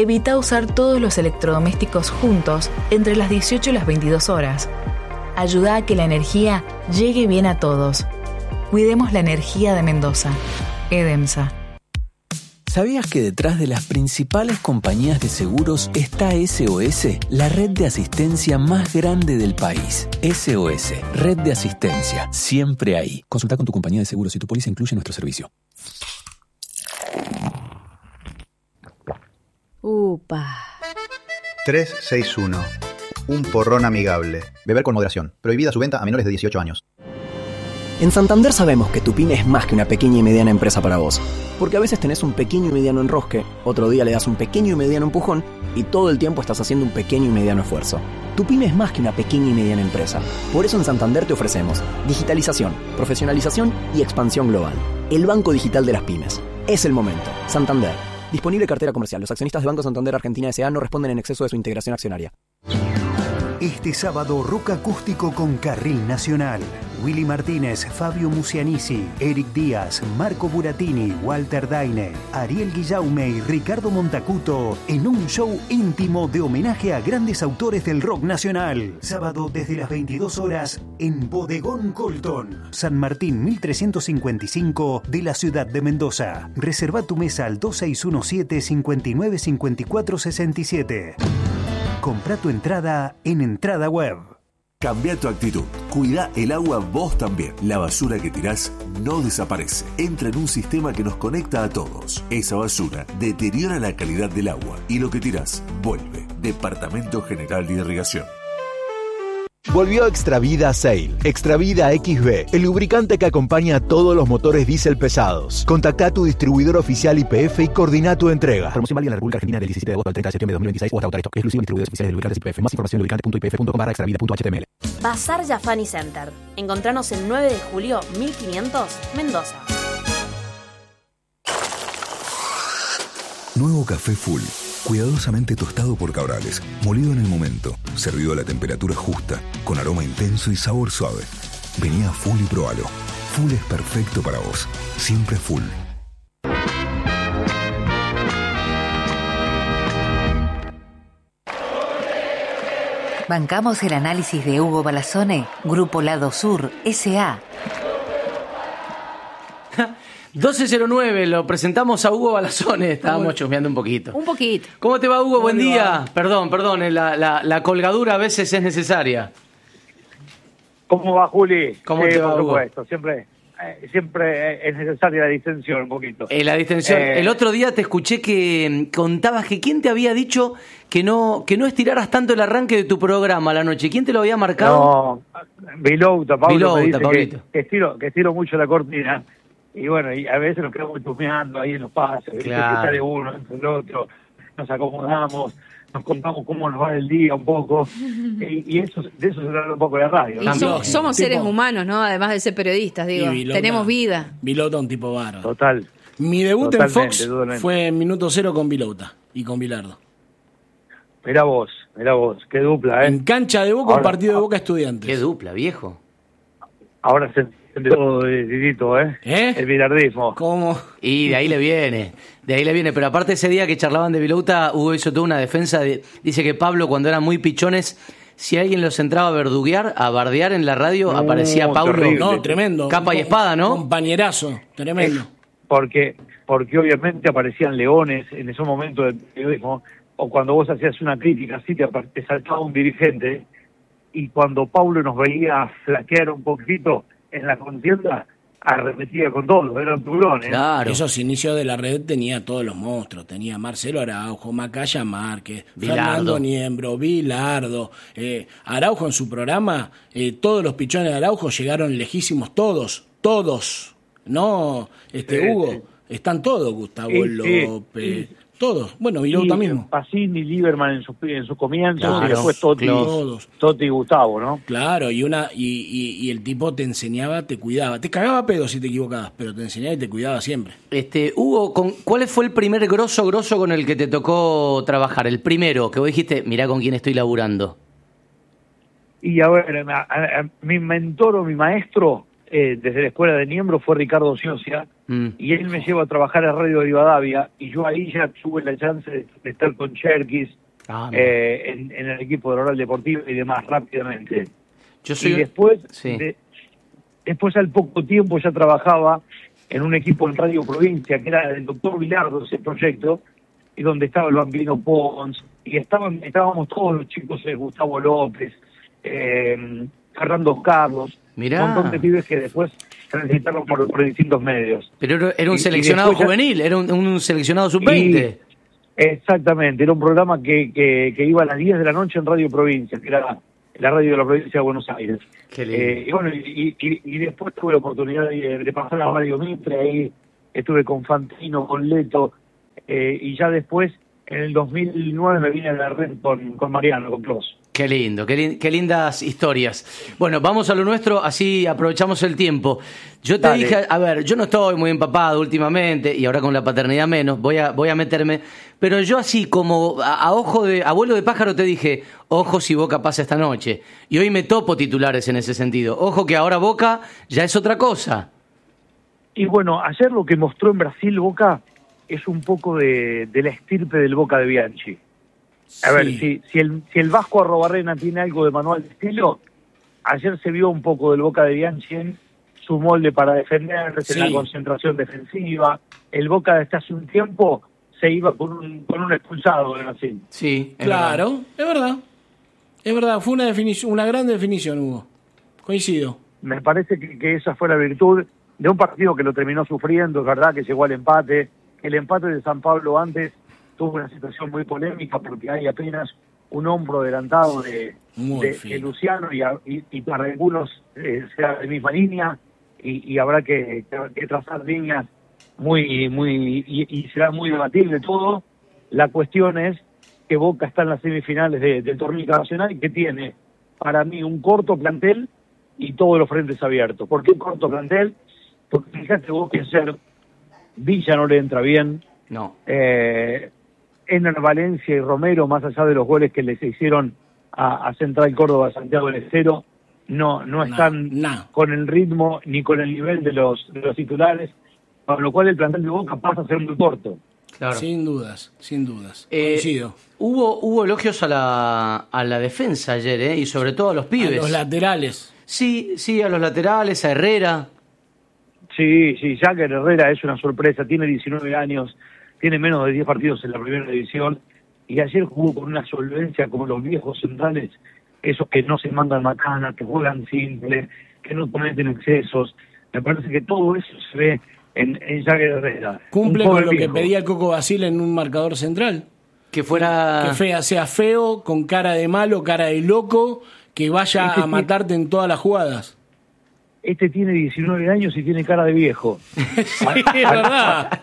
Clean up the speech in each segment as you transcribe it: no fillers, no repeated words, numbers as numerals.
Evita usar todos los electrodomésticos juntos entre las 18 y las 22 horas. Ayuda a que la energía llegue bien a todos. Cuidemos la energía de Mendoza. Edemsa. ¿Sabías que detrás de las principales compañías de seguros está SOS, la red de asistencia más grande del país? SOS, red de asistencia, siempre ahí. Consulta con tu compañía de seguros si tu póliza incluye nuestro servicio. Upa. 361. Un porrón amigable. Beber con moderación. Prohibida su venta a menores de 18 años. En Santander sabemos que tu pyme es más que una pequeña y mediana empresa para vos. Porque a veces tenés un pequeño y mediano enrosque, otro día le das un pequeño y mediano empujón y todo el tiempo estás haciendo un pequeño y mediano esfuerzo. Tu pyme es más que una pequeña y mediana empresa. Por eso en Santander te ofrecemos digitalización, profesionalización y expansión global. El banco digital de las pymes. Es el momento. Santander. Disponible cartera comercial. Los accionistas de Banco Santander Argentina S.A. no responden en exceso de su integración accionaria. Este sábado, rock acústico con Carril Nacional. Willy Martínez, Fabio Musianisi, Eric Díaz, Marco Buratini, Walter Daine, Ariel Guillaume y Ricardo Montacuto en un show íntimo de homenaje a grandes autores del rock nacional. Sábado desde las 22 horas en Bodegón Colton, San Martín 1355 de la ciudad de Mendoza. Reserva tu mesa al 2617-595467. Comprá tu entrada en Entrada Web. Cambia tu actitud. Cuida el agua vos también. La basura que tirás no desaparece. Entra en un sistema que nos conecta a todos. Esa basura deteriora la calidad del agua y lo que tirás vuelve. Departamento General de Irrigación. Volvió Extravida Sail, Extravida XB, el lubricante que acompaña a todos los motores diésel pesados. Contacta a tu distribuidor oficial YPF y coordina tu entrega. Promoción válida en la República Argentina del 17 de agosto al 30 de septiembre de 2026 o hasta autorizado. Exclusivo en distribuidores oficiales de lubricantes YPF. Más información en lubricante.ypf.com/extravida.html. Bazar Yafani Center. Encontranos el 9 de julio 1500, Mendoza. Nuevo café Full. Cuidadosamente tostado por Cabrales, molido en el momento, servido a la temperatura justa, con aroma intenso y sabor suave. Vení a Full y probalo. Full es perfecto para vos. Siempre Full. Bancamos el análisis de Hugo Balazone, Grupo Lado Sur, S.A. 1209, lo presentamos a Hugo Balazone, estábamos chusmeando un poquito. Un poquito. ¿Cómo te va, Hugo? Buen día. Perdón, la colgadura a veces es necesaria. ¿Cómo va, Juli? ¿Cómo te va, por Hugo? supuesto, siempre es necesaria la distensión un poquito. La distensión. El otro día te escuché que contabas que quién te había dicho que no estiraras tanto el arranque de tu programa a la noche. ¿Quién te lo había marcado? No, Vilouta, Pablo, me dice Pablito. que estiro mucho la cortina. Y bueno, y a veces nos quedamos chusmeando ahí en los pases, Claro. que sale uno entre el otro, nos acomodamos, nos contamos cómo nos va el día un poco, y eso, de eso se trata un poco la radio. Y ¿no? somos seres humanos, ¿no? Además de ser periodistas, digo. Tenemos vida. Vilouta, un tipo bárbaro. Total. Mi debut Totalmente, en Fox totalmente. fue en minuto cero con Vilouta y con Bilardo. Mirá vos, qué dupla, ¿eh? En cancha de Boca, un partido de Boca Estudiantes. Qué dupla, viejo. Ahora se entiende todo de Titito, ¿eh? El bilardismo. ¿Cómo? Y de ahí le viene, pero aparte ese día que charlaban de Vilouta, Hugo hizo toda una defensa, dice que Pablo cuando eran muy pichones, si alguien los entraba a verduguear, a bardear en la radio, aparecía Paulo. terrible. No, tremendo. Capa y espada, ¿no? Compañerazo, tremendo. Porque obviamente aparecían leones en esos momentos del periodismo, o cuando vos hacías una crítica así te saltaba un dirigente, y cuando Paulo nos veía flaquear un poquito en la contienda, arremetía con todos, eran tiburones. Claro. Esos inicios de la red tenía todos los monstruos, tenía Marcelo Araujo, Macaya Márquez, Bilardo. Fernando Niembro, Bilardo, Araujo en su programa, todos los pichones de Araujo llegaron lejísimos, todos, no, Hugo, están todos, Gustavo López, todos, bueno, Vilouta mismo. Pacini, Lieberman en sus comienzos, Claro, y después Totti y Gustavo, ¿no? Claro, y el tipo te enseñaba, te cuidaba, te cagaba a pedo si te equivocabas, pero te enseñaba y te cuidaba siempre. Hugo, ¿cuál fue el primer grosso con el que te tocó trabajar? El primero, que vos dijiste, mirá con quién estoy laburando. Y a ver, mi mentor o mi maestro desde la escuela de Niembro fue Ricardo Ciocia, y él me lleva a trabajar a Radio Rivadavia, y yo ahí ya tuve la chance de estar con Cherkis en el equipo de Oral Deportivo y demás, rápidamente. Y después, después al poco tiempo ya trabajaba en un equipo en Radio Provincia, que era del doctor Vilardo, ese proyecto, y donde estaba el Bambino Pons, y estábamos todos los chicos, Gustavo López, Fernando Carlos, un montón de pibes que después transitaron por distintos medios. Pero era un seleccionado juvenil, era un seleccionado sub-20. Exactamente, era un programa que iba a las 10 de la noche en Radio Provincia, que era la radio de la provincia de Buenos Aires. Y bueno, y después tuve la oportunidad de pasar a Radio Mitre, ahí estuve con Fantino, con Leto, y ya después, en el 2009, me vine a la red con Mariano, con Clos. Qué lindo, qué lindas historias. Bueno, vamos a lo nuestro, así aprovechamos el tiempo. Yo te dije, a ver, yo no estoy muy empapado últimamente, y ahora con la paternidad menos, voy a meterme, pero yo así como a ojo de abuelo de pájaro te dije, ojo si Boca pasa esta noche. Y hoy me topo titulares en ese sentido. Ojo que ahora Boca ya es otra cosa. Y bueno, ayer lo que mostró en Brasil Boca es un poco de la estirpe del Boca de Bianchi. A ver, si el Vasco Arrobarrena tiene algo de manual de estilo, ayer se vio un poco del Boca de Bianchi en su molde para defenderse, en la concentración defensiva. El Boca desde hace un tiempo se iba con un expulsado de Brasil. Sí, claro, es verdad. Es verdad, fue una gran definición, Hugo. Coincido. Me parece que esa fue la virtud de un partido que lo terminó sufriendo, es verdad que llegó al empate. El empate de San Pablo antes tuvo una situación muy polémica porque hay apenas un hombro adelantado de Luciano y para algunos será de misma línea y habrá que trazar líneas y será muy debatible todo. La cuestión es que Boca está en las semifinales del torneo internacional y que tiene para mí un corto plantel y todos los frentes abiertos. ¿Por qué un corto plantel? Porque fíjate vos que ser Villa no le entra bien. No. Ener Valencia y Romero, más allá de los goles que les hicieron a Central Córdoba, Santiago del Estero, no están con el ritmo ni con el nivel de los titulares, con lo cual el plantel de Boca pasa a ser muy corto. Claro. Sin dudas. Coincido. Hubo elogios a la defensa ayer, y sobre todo a los pibes. A los laterales. Sí, a los laterales, a Herrera. Sí, Jagger Herrera es una sorpresa, tiene 19 años, tiene menos de 10 partidos en la primera división, y ayer jugó con una solvencia como los viejos centrales, esos que no se mandan macana, que juegan simple, que no cometen excesos. Me parece que todo eso se ve en Jagger Herrera. Cumple con lo que pedía el Coco Basile en un marcador central. Que sea feo, con cara de malo, cara de loco, que vaya a matarte en todas las jugadas. Este tiene 19 años y tiene cara de viejo. Sí, es verdad.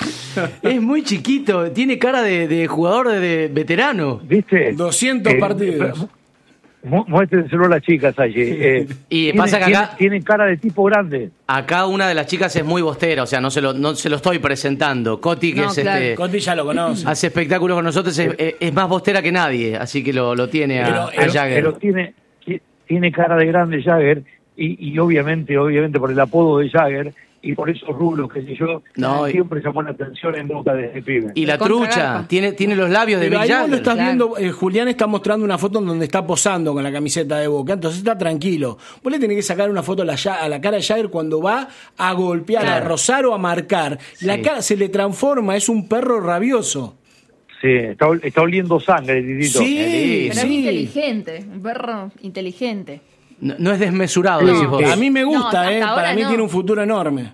Es muy chiquito, tiene cara de jugador de veterano. ¿Viste? 200 partidos. Muéstrenselo a las chicas allí. Y pasa que acá tiene cara de tipo grande. Acá una de las chicas es muy bostera, o sea, no se lo estoy presentando. Coti, que es Coti ya lo conoce. Hace espectáculos con nosotros, es más bostera que nadie, así que lo tiene a Jagger. Pero tiene cara de grande Jagger. Y obviamente por el apodo de Jagger y por esos rubros, que sé yo, siempre llamó la atención en Boca de ese pibe. Y la trucha, tiene los labios de Mick Jagger. Ahí lo estás viendo, Julián está mostrando una foto en donde está posando con la camiseta de Boca, entonces está tranquilo. Vos le tenés que sacar una foto a la cara de Jagger cuando va a golpear, a rozar o a marcar. La cara se le transforma, es un perro rabioso. Sí, está oliendo sangre, Titito. Sí, pero es inteligente, un perro inteligente. No es desmesurado, decís vos. A mí me gusta, para mí tiene un futuro enorme.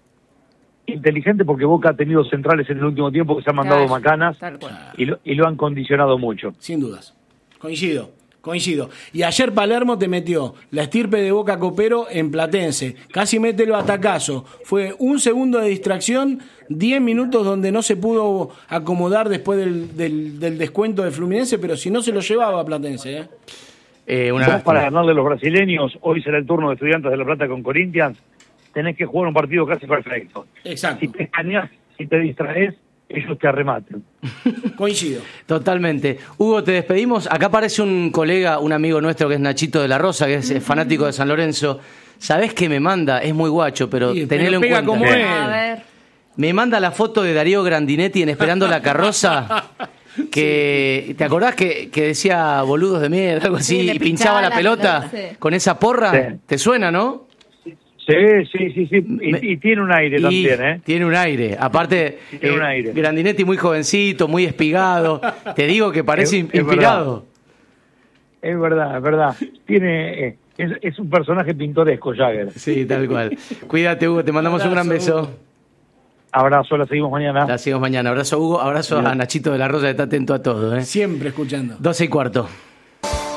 Inteligente porque Boca ha tenido centrales en el último tiempo que se han mandado macanas y lo han condicionado mucho. Sin dudas. Coincido. Y ayer Palermo te metió la estirpe de Boca Copero en Platense. Casi mete el batacazo. Fue un segundo de distracción, 10 minutos donde no se pudo acomodar después del descuento de Fluminense, pero si no se lo llevaba a Platense, para ganarle a los brasileños, hoy será el turno de Estudiantes de La Plata con Corinthians, tenés que jugar un partido casi perfecto. Exacto. Si te escaneás, si te distraes, ellos te arrematan. Coincido. Totalmente. Hugo, te despedimos. Acá aparece un colega, un amigo nuestro que es Nachito de la Rosa, que es fanático de San Lorenzo. ¿Sabés qué me manda? Es muy guacho, pero tenelo en cuenta. Como él. A ver. Me manda la foto de Darío Grandinetti en Esperando la Carroza. Que ¿te acordás que decía boludos de mierda, algo así, y pinchaba la pelota con esa porra? Sí. ¿Te suena, no? Sí. Y tiene un aire también, ¿eh? Tiene un aire. Aparte, tiene un aire. Grandinetti muy jovencito, muy espigado. Te digo que parece inspirado. Es verdad. Tiene... Es un personaje pintoresco, Jagger. Sí, tal cual. Cuídate, Hugo, te mandamos un gran beso. Hugo. Abrazo, la seguimos mañana. Abrazo, Hugo. Abrazo a Nachito de la Rosa, que está atento a todo. Siempre escuchando. 12:15.